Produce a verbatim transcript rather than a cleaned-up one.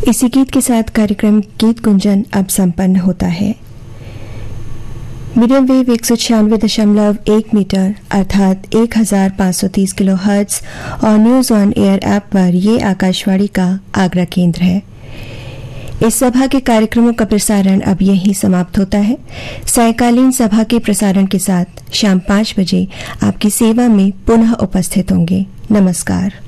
इसी गीत के साथ कार्यक्रम गीत गुंजन अब संपन्न होता है। मीडियम वेव एक सौ छियानवे दशमलव एक मीटर अर्थात एक हजार पाँच सौ तीस किलो हर्ट्ज और न्यूज ऑन एयर ऐप पर ये आकाशवाणी का आगरा केंद्र है। इस सभा के कार्यक्रमों का प्रसारण अब यहीं समाप्त होता है। सायकालीन सभा के प्रसारण के साथ शाम पाँच बजे आपकी सेवा में पुनः उपस्थित होंगे। नमस्कार।